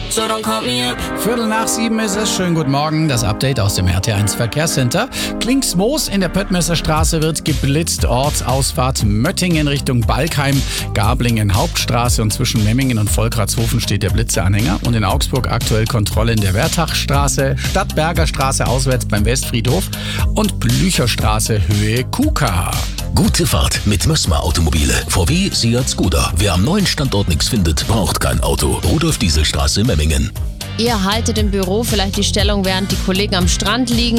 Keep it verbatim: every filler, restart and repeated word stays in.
so don't call me up. Viertel nach sieben ist es. Schönen guten Morgen. Das Update aus dem R T eins Verkehrscenter. Klingsmoos in der Pöttmesser Straße wird geblitzt. Ortsausfahrt Möttingen Richtung Balkheim. Gablingen Hauptstraße und zwischen Memmingen und Volkratshofen steht der Blitzeanhänger. Und in Augsburg aktuell Kontrolle in der Wertachstraße, Stadtberger Straße auswärts beim Westfriedhof und Blücherstraße Höhe Kuka. Gute Fahrt mit Mössmer Automobile. V W, Seat, Skoda. Wer am neuen Standort nichts findet, braucht kein Auto. Rudolf-Diesel-Straße, Memmingen. Ihr haltet im Büro vielleicht die Stellung, während die Kollegen am Strand liegen.